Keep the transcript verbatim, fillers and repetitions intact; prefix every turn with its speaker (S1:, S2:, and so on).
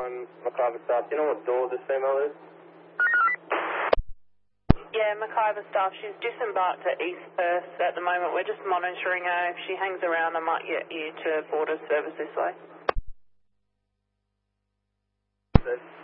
S1: one, Macarthur Staff. Do you know what door this female is?
S2: Yeah, Macarthur Staff. She's disembarked at East Perth at the moment. We're just monitoring her. If she hangs around, I might get you to border service this way.
S1: This.